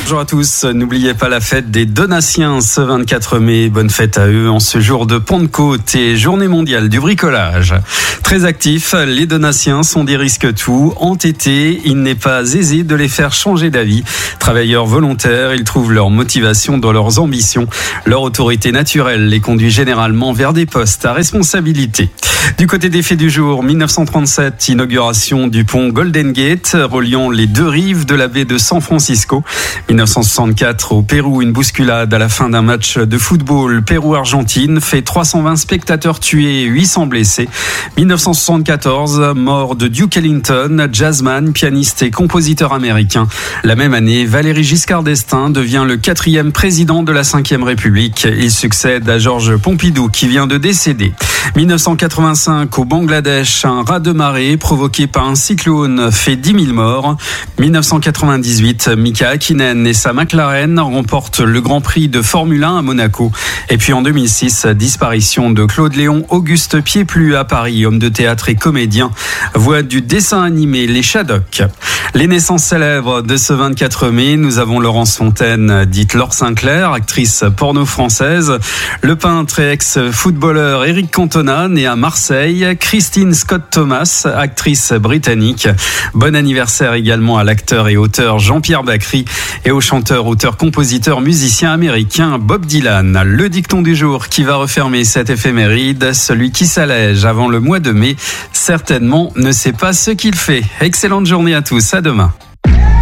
Bonjour à tous, n'oubliez pas la fête des Donatiens ce 24 mai, bonne fête à eux en ce jour de Pentecôte et journée mondiale du bricolage. Très actifs, les Donatiens sont des risques-tout, entêtés, il n'est pas aisé de les faire changer d'avis. Travailleurs volontaires, ils trouvent leur motivation dans leurs ambitions. Leur autorité naturelle les conduit généralement vers des postes à responsabilité. Du côté des faits du jour, 1937, inauguration du pont Golden Gate, reliant les deux rives de la baie de San Francisco. 1964, au Pérou, une bousculade à la fin d'un match de football Pérou-Argentine fait 320 spectateurs tués et 800 blessés. 1974, mort de Duke Ellington, jazzman, pianiste et compositeur américain. La même année, Valéry Giscard d'Estaing devient le 4e président de la 5e République. Il succède à Georges Pompidou qui vient de décéder. 1985, au Bangladesh, un raz-de-marée provoqué par un cyclone fait 10 000 morts. 1998, Mika Häkkinen et sa McLaren remportent le Grand Prix de Formule 1 à Monaco. Et puis en 2006, disparition de Claude Léon Auguste Pieplu à Paris, homme de théâtre et comédien, voix du dessin animé Les Shadocks. Les naissances célèbres de ce 24 mai, nous avons Laurence Fontaine, dite Laure Sinclair, actrice porno française, le peintre et ex-footballeur Eric Cantona, né à Marseille, Christine Scott Thomas, actrice britannique. Bon anniversaire également à l'acteur et auteur Jean-Pierre Bacri et au chanteur, auteur, compositeur, musicien américain Bob Dylan. Le dicton du jour qui va refermer cette éphéméride, celui qui s'allège avant le mois de mai, certainement ne sait pas ce qu'il fait. Excellente journée à tous, à demain.